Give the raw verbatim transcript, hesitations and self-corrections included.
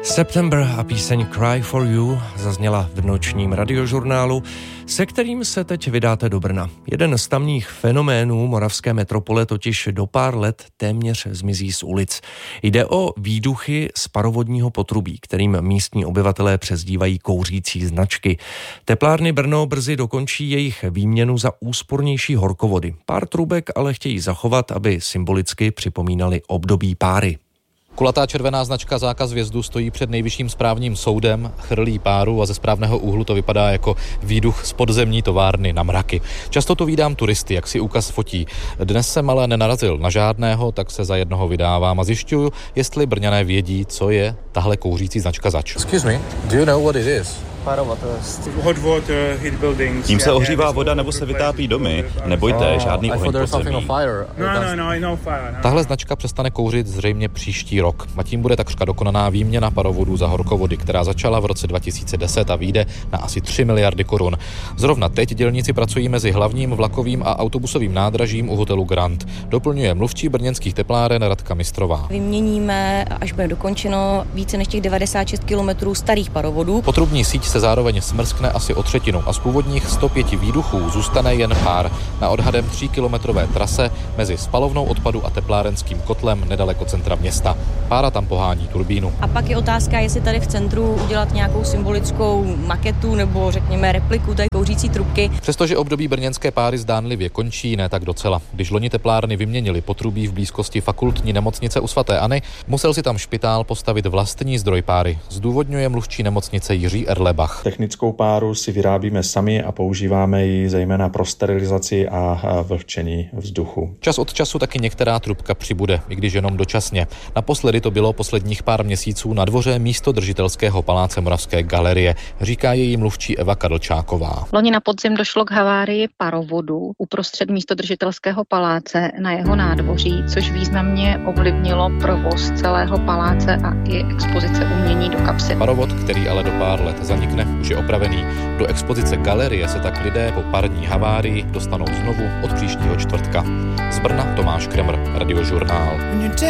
September a píseň Cry for You zazněla v nočním radiožurnálu, se kterým se teď vydáte do Brna. Jeden z tamních fenoménů moravské metropole totiž do pár let téměř zmizí z ulic. Jde o výduchy z parovodního potrubí, kterým místní obyvatelé přezdívají kouřící značky. Teplárny Brno brzy dokončí jejich výměnu za úspornější horkovody. Pár trubek ale chtějí zachovat, aby symbolicky připomínali období páry. Kulatá červená značka Zákaz vjezdu stojí před nejvyšším správním soudem, chrlí páru a ze správného úhlu to vypadá jako výduch z podzemní továrny na mraky. Často tu vídám turisty, jak si úkaz fotí. Dnes jsem ale nenarazil na žádného, tak se za jednoho vydávám a zjišťuju, jestli Brňané vědí, co je tahle kouřící značka zač. Excuse me, do you know what it is? Tím se ohřívá voda nebo se vytápí domy. Nebojte, žádný oheň podzemí. Tahle značka přestane kouřit zřejmě příští rok. A tím bude takřka dokonaná výměna parovodů za horkovody, která začala v roce dva tisíce deset a vyjde na asi tři miliardy korun. Zrovna teď dělníci pracují mezi hlavním vlakovým a autobusovým nádražím u hotelu Grand. Doplňuje mluvčí brněnských tepláren Radka Mistrová. Vyměníme, až bude dokončeno, více než těch devadesát šest kilometrů starých parovodů. Potrubní síť se zároveň smrskne asi o třetinu a z původních sto pět výduchů zůstane jen pár na odhadem tříkilometrové trase mezi spalovnou odpadu a teplárenským kotlem nedaleko centra města. Pára tam pohání turbínu. A pak je otázka, jestli tady v centru udělat nějakou symbolickou maketu nebo řekněme repliku té kouřící trubky. Přestože období brněnské páry zdánlivě končí, ne tak docela. Když loni teplárny vyměnili potrubí v blízkosti fakultní nemocnice u svaté Anny, musel si tam špitál postavit vlastní zdroj páry. Zdůvodňuje mluvčí nemocnice Jiří Erlebach. Technickou páru si vyrábíme sami a používáme ji zejména pro sterilizaci a vlhčení vzduchu. Čas od času taky některá trubka přibude, i když jenom dočasně. Naposledy to bylo posledních pár měsíců na dvoře místodržitelského paláce Moravské galerie, říká její mluvčí Eva Kadlčáková. Loni na podzim došlo k havárii parovodu uprostřed místodržitelského paláce na jeho nádvoří, což významně ovlivnilo provoz celého paláce a i expozice umění do kapsy. Parovod, který ale do pár let zanikne, už je opravený. Do expozice galerie se tak lidé po parní havárii dostanou znovu od příštího čtvrtka. Z Brna Tomáš Kremr, Radiožurnál.